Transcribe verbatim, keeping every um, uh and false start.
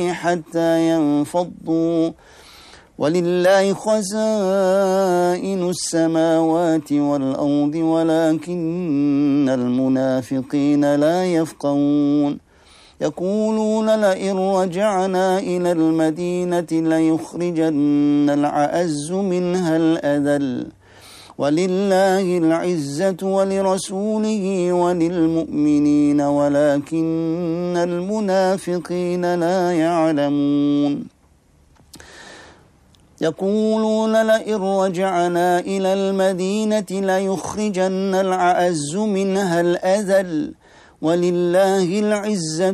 حتى ينفضوا ولله خزائن السماوات والأرض ولكن المنافقين لا يفقهون يقولون لئن رجعنا إلى المدينة ليخرجن الأعز منها الأذل ولله العزة ولرسوله وللمؤمنين ولكن المنافقين لا يعلمون يقولون لئن رجعنا إلى المدينة ليخرجن الأعز منها الأذل ولله العزة